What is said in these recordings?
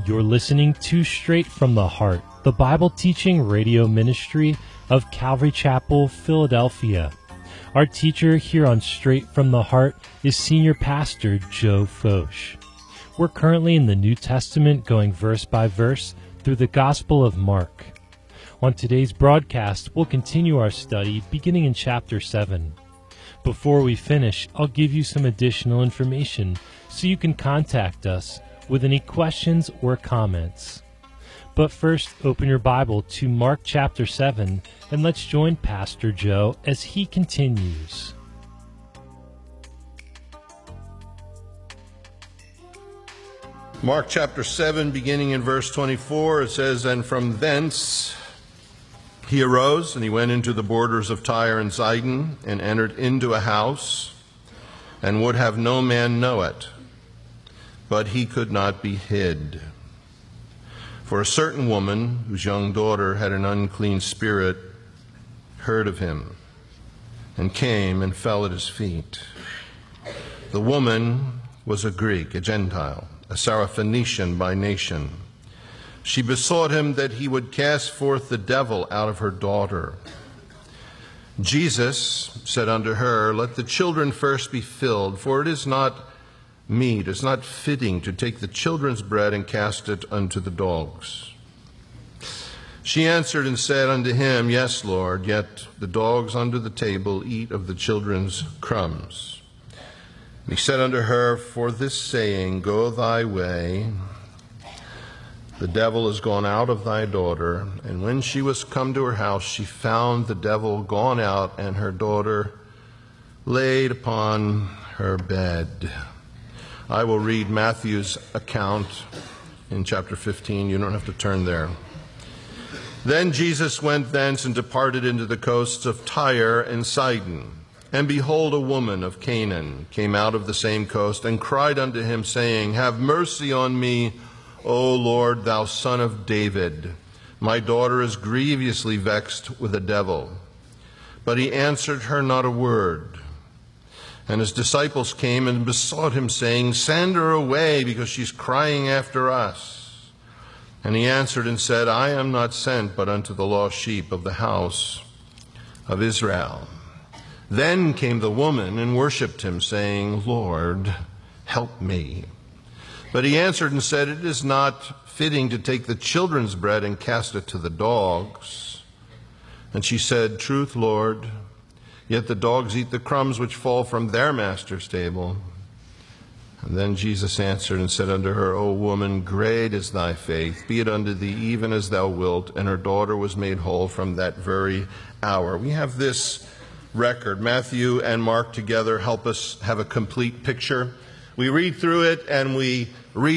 You're listening to Straight from the Heart, the Bible teaching radio ministry of Calvary Chapel, Philadelphia. Our teacher here on Straight from the Heart is Senior Pastor Joe Focht. We're currently in the New Testament going verse by verse through the Gospel of Mark. On today's broadcast, we'll continue our study beginning in chapter 7. Before we finish, I'll give you some additional information so you can contact us with any questions or comments. But first, open your Bible to Mark chapter 7, and let's join Pastor Joe as he continues. Mark chapter 7, beginning in verse 24, it says, "And from thence he arose, and he went into the borders of Tyre and Sidon, and entered into a house, and would have no man know it. But he could not be hid. For a certain woman, whose young daughter had an unclean spirit, heard of him, and came and fell at his feet. The woman was a Greek, a Gentile, a Syrophoenician by nation. She besought him that he would cast forth the devil out of her daughter. Jesus said unto her, Let the children first be filled, for it is not meet, it's not fitting to take the children's bread and cast it unto the dogs. She answered and said unto him, Yes, Lord, yet the dogs under the table eat of the children's crumbs. And he said unto her, For this saying, Go thy way, the devil is gone out of thy daughter. And when she was come to her house, she found the devil gone out, and her daughter laid upon her bed." I will read Matthew's account in chapter 15. You don't have to turn there. "Then Jesus went thence and departed into the coasts of Tyre and Sidon. And behold, a woman of Canaan came out of the same coast and cried unto him, saying, Have mercy on me, O Lord, thou son of David. My daughter is grievously vexed with a devil. But he answered her not a word. And his disciples came and besought him, saying, Send her away, because she's crying after us. And he answered and said, I am not sent but unto the lost sheep of the house of Israel. Then came the woman and worshipped him, saying, Lord, help me. But he answered and said, It is not fitting to take the children's bread and cast it to the dogs. And she said, Truth, Lord, yet the dogs eat the crumbs which fall from their master's table. And then Jesus answered and said unto her, O woman, great is thy faith. Be it unto thee even as thou wilt. And her daughter was made whole from that very hour." We have this record. Matthew and Mark together help us have a complete picture. We read through it and we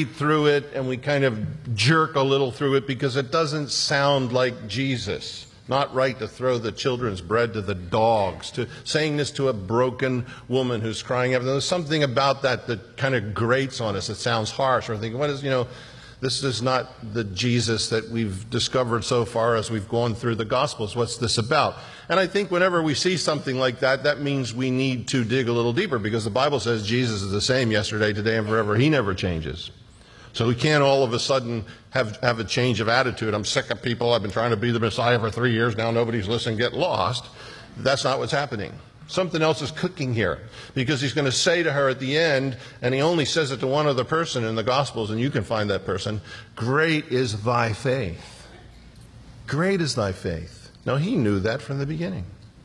kind of jerk a little through it because it doesn't sound like Jesus. Not right to throw the children's bread to the dogs, to saying this to a broken woman who's crying out. There's something about that that kind of grates on us. It sounds harsh. We're thinking, this is not the Jesus that we've discovered so far as we've gone through the Gospels. What's this about? And I think whenever we see something like that, that means we need to dig a little deeper, because the Bible says Jesus is the same yesterday, today, and forever. He never changes. So we can't all of a sudden have a change of attitude. I'm sick of people. I've been trying to be the Messiah for 3 years. Now nobody's listening. Get lost. That's not what's happening. Something else is cooking here, because he's going to say to her at the end, and he only says it to one other person in the Gospels, and you can find that person, Great is thy faith. Great is thy faith. Now, he knew that from the beginning.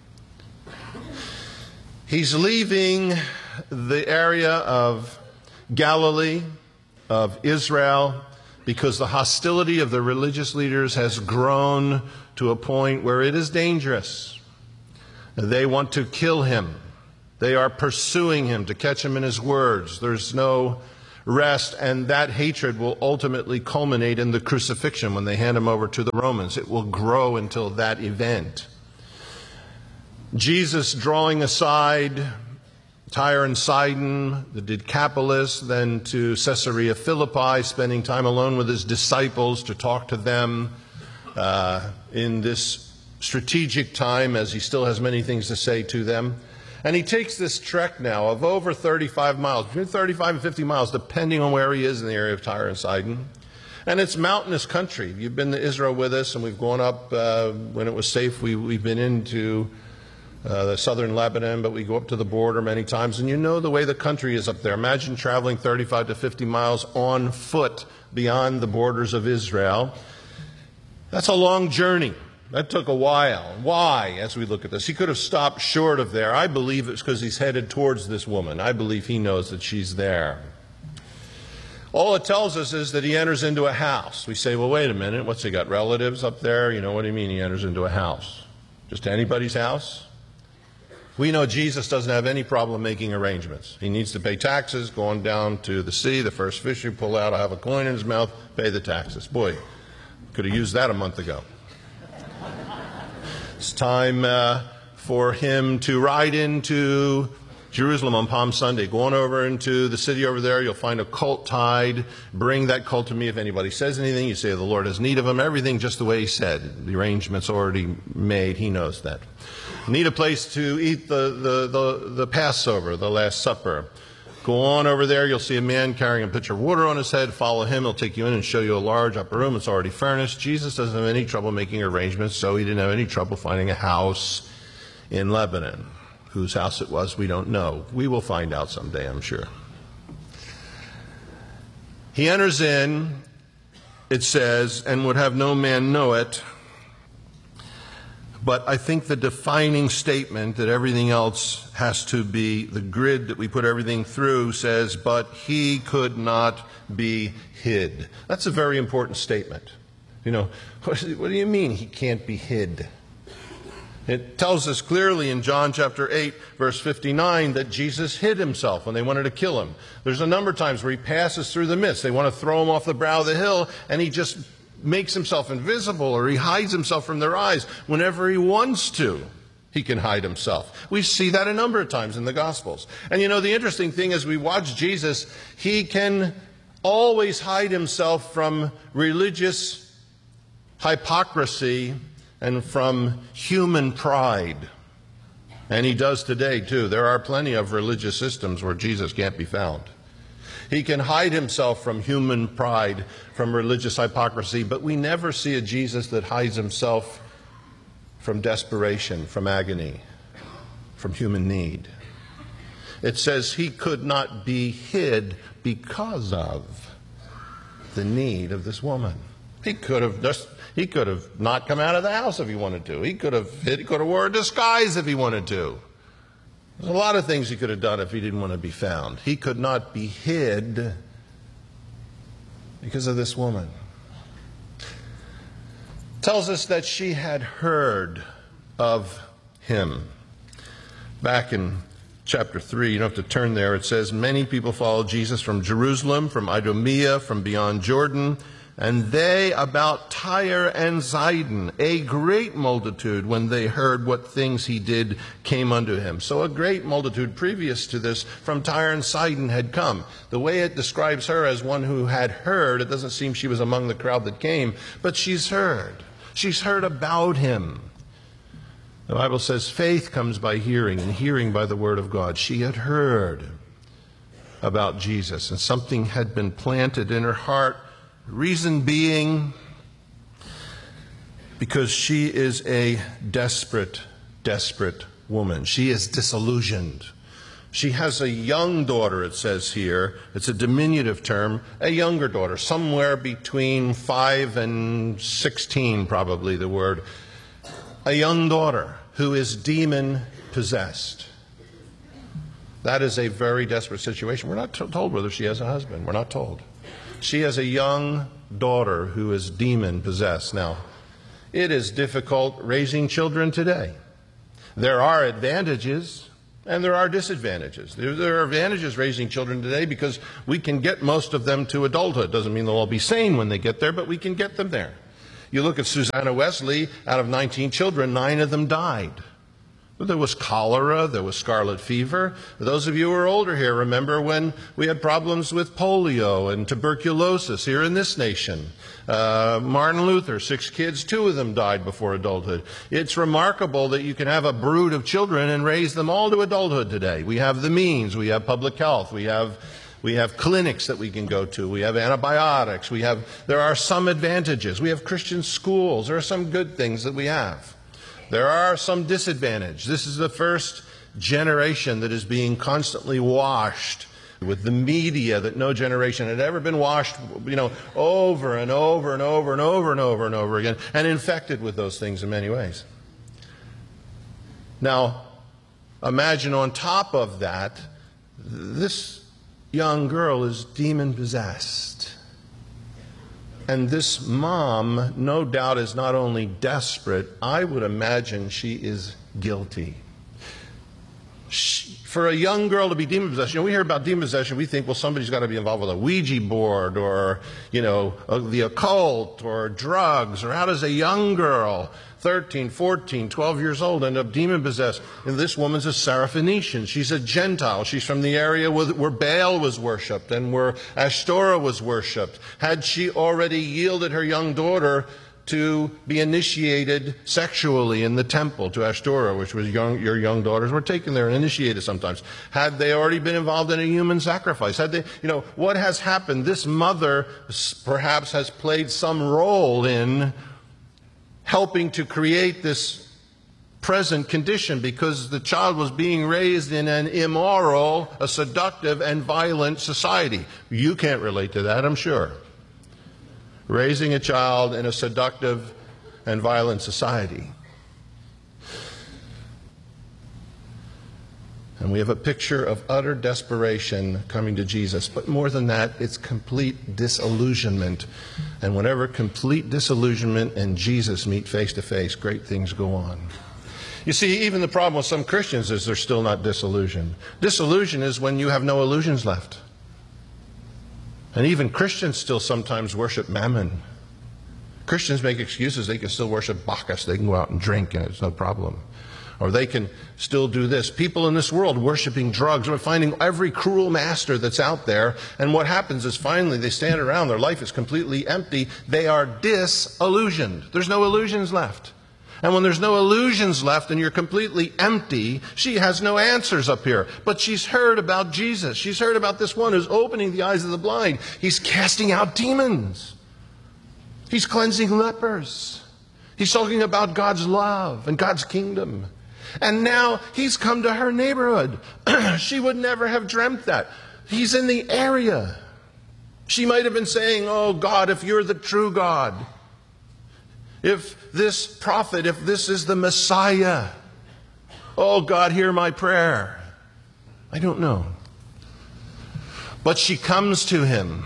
He's leaving the area of Galilee, of Israel, because the hostility of the religious leaders has grown to a point where it is dangerous. They want to kill him. They are pursuing him to catch him in his words. There's no rest, and that hatred will ultimately culminate in the crucifixion when they hand him over to the Romans. It will grow until that event. Jesus drawing aside Tyre and Sidon, the Decapolis, then to Caesarea Philippi, spending time alone with his disciples to talk to them in this strategic time, as he still has many things to say to them. And he takes this trek now of over 35 miles, between 35 and 50 miles, depending on where he is in the area of Tyre and Sidon. And it's mountainous country. You've been to Israel with us, and we've gone up when it was safe. We've been into the southern Lebanon, but we go up to the border many times, and you know the way the country is up there. Imagine traveling 35 to 50 miles on foot beyond the borders of Israel. That's a long journey. That took a while. Why, as we look at this? He could have stopped short of there. I believe it's because he's headed towards this woman. I believe he knows that she's there. All it tells us is that he enters into a house. We say, well, wait a minute. What's he got, relatives up there? You know, what do you mean he enters into a house? Just anybody's house? We know Jesus doesn't have any problem making arrangements. He needs to pay taxes, going down to the sea, the first fish you pull out, I'll have a coin in his mouth, pay the taxes. Boy, could have used that a month ago. It's time for him to ride into Jerusalem on Palm Sunday. Go on over into the city over there. You'll find a colt tied. Bring that colt to me. If anybody says anything, you say the Lord has need of him. Everything just the way he said. The arrangement's already made. He knows that. Need a place to eat the Passover, the Last Supper. Go on over there. You'll see a man carrying a pitcher of water on his head. Follow him. He'll take you in and show you a large upper room. It's already furnished. Jesus doesn't have any trouble making arrangements, so he didn't have any trouble finding a house in Lebanon. Whose house it was, we don't know. We will find out someday, I'm sure. He enters in, it says, and would have no man know it. But I think the defining statement that everything else has to be, the grid that we put everything through says, but he could not be hid. That's a very important statement. You know, what do you mean he can't be hid? It tells us clearly in John chapter 8, verse 59, that Jesus hid himself when they wanted to kill him. There's a number of times where he passes through the midst. They want to throw him off the brow of the hill, and he just makes himself invisible, or he hides himself from their eyes. Whenever he wants to, he can hide himself. We see that a number of times in the Gospels. And you know, the interesting thing is we watch Jesus, he can always hide himself from religious hypocrisy and from human pride. And he does today, too. There are plenty of religious systems where Jesus can't be found. He can hide himself from human pride, from religious hypocrisy, but we never see a Jesus that hides himself from desperation, from agony, from human need. It says he could not be hid because of the need of this woman. He could have not come out of the house if he wanted to. He could have wore a disguise if he wanted to. There's a lot of things he could have done if he didn't want to be found. He could not be hid because of this woman. It tells us that she had heard of him. Back in chapter 3, you don't have to turn there, it says, many people followed Jesus from Jerusalem, from Idumea, from beyond Jordan, and they about Tyre and Sidon, a great multitude, when they heard what things he did, came unto him. So a great multitude previous to this from Tyre and Sidon had come. The way it describes her as one who had heard, it doesn't seem she was among the crowd that came, but she's heard. She's heard about him. The Bible says faith comes by hearing, and hearing by the word of God. She had heard about Jesus, and something had been planted in her heart. Reason being, because she is a desperate, desperate woman. She is disillusioned. She has a young daughter, it says here. It's a diminutive term, a younger daughter, somewhere between 5 and 16, probably the word. A young daughter who is demon-possessed. That is a very desperate situation. We're not told whether she has a husband. We're not told. She has a young daughter who is demon-possessed. Now, it is difficult raising children today. There are advantages and there are disadvantages. There are advantages raising children today because we can get most of them to adulthood. Doesn't mean they'll all be sane when they get there, but we can get them there. You look at Susanna Wesley, out of 19 children, 9 of them died. But there was cholera, there was scarlet fever. Those of you who are older here remember when we had problems with polio and tuberculosis here in this nation. Martin Luther, 6 kids, 2 of them died before adulthood. It's remarkable that you can have a brood of children and raise them all to adulthood today. We have the means, we have public health, we have We have clinics that we can go to. We have antibiotics. There are some advantages. We have Christian schools. There are some good things that we have. There are some disadvantages. This is the first generation that is being constantly washed with the media that no generation had ever been washed, over and over and over and over and over and over again, and infected with those things in many ways. Now, imagine on top of that, this young girl is demon-possessed. And this mom, no doubt, is not only desperate, I would imagine she is guilty. For a young girl to be demon-possessed, we hear about demon-possession, we think, well, somebody's got to be involved with a Ouija board or, the occult or drugs. Or how does a young girl, 13, 14, 12 years old, end up demon-possessed? And this woman's a Syrophoenician. She's a Gentile. She's from the area where Baal was worshipped and where Ashtoreth was worshipped. Had she already yielded her young daughter to be initiated sexually in the temple to Ashtoreth, which was your young daughters were taken there and initiated sometimes. Had they already been involved in a human sacrifice? Had they, what has happened? This mother perhaps has played some role in helping to create this present condition because the child was being raised in an immoral, a seductive, and violent society. You can't relate to that, I'm sure. Raising a child in a seductive and violent society. And we have a picture of utter desperation coming to Jesus. But more than that, it's complete disillusionment. And whenever complete disillusionment and Jesus meet face to face, great things go on. You see, even the problem with some Christians is they're still not disillusioned. Disillusion is when you have no illusions left. And even Christians still sometimes worship mammon. Christians make excuses. They can still worship Bacchus. They can go out and drink, and it's no problem. Or they can still do this. People in this world worshiping drugs. We're finding every cruel master that's out there. And what happens is finally they stand around. Their life is completely empty. They are disillusioned. There's no illusions left. And when there's no illusions left and you're completely empty, she has no answers up here. But she's heard about Jesus. She's heard about this one who's opening the eyes of the blind. He's casting out demons. He's cleansing lepers. He's talking about God's love and God's kingdom. And now he's come to her neighborhood. She would never have dreamt that. He's in the area. She might have been saying, oh God, if you're the true God, if this prophet, if this is the Messiah, oh God, hear my prayer. I don't know. But she comes to him.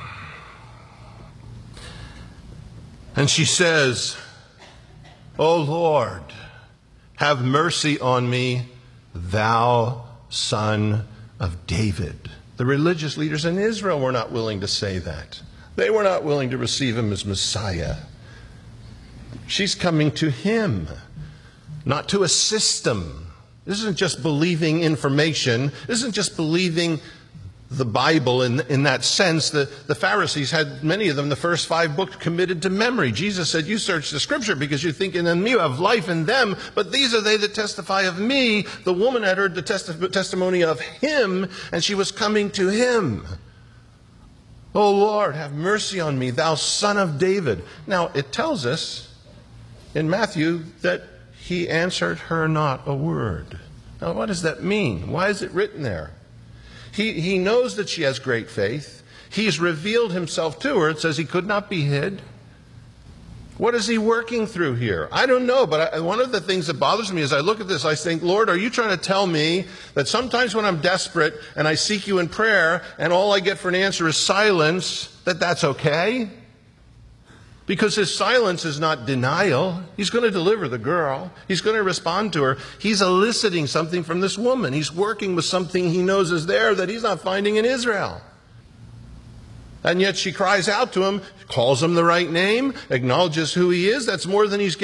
And she says, oh Lord, have mercy on me, thou Son of David. The religious leaders in Israel were not willing to say that. They were not willing to receive him as Messiah. She's coming to him, not to a system. This isn't just believing information. This isn't just believing the Bible in that sense. The Pharisees had, many of them, the first 5 books committed to memory. Jesus said, you search the Scripture because you think in them you have life in them, but these are they that testify of me. The woman had heard the testimony of him, and she was coming to him. O Lord, have mercy on me, thou Son of David. Now, it tells us in Matthew that he answered her not a word. Now, what does that mean? Why is it written there? He knows that she has great faith. He's revealed himself to her. It says he could not be hid. What is he working through here? I don't know, but one of the things that bothers me as I look at this, I think, Lord, are you trying to tell me that sometimes when I'm desperate and I seek you in prayer and all I get for an answer is silence, that's okay? Because his silence is not denial. He's going to deliver the girl. He's going to respond to her. He's eliciting something from this woman. He's working with something he knows is there that he's not finding in Israel. And yet she cries out to him, calls him the right name, acknowledges who he is. That's more than he's